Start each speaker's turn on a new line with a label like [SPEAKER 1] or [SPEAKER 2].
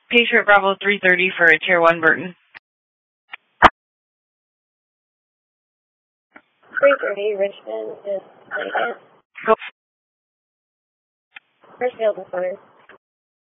[SPEAKER 1] Patient Bravo 330 for a Tier 1 Burton.
[SPEAKER 2] 330 Richmond is Lincoln.
[SPEAKER 1] Go.
[SPEAKER 2] First field disorder.